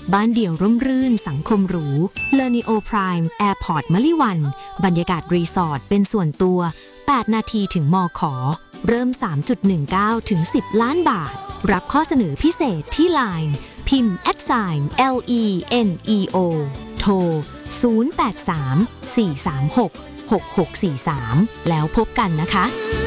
บ้านเดี่ยวร่มรื่นสังคมหรูเลอนิโอพรายม์แอร์พอร์ตมะลิวันบรรยากาศรีสอร์ทเป็นส่วนตัว8นาทีถึงมข.เริ่ม 3.19 ถึง 10 ล้านบาทรับข้อเสนอพิเศษที่ LINE พิมพ์ @LENEO โทร 083 436 6643 แล้วพบกันนะคะ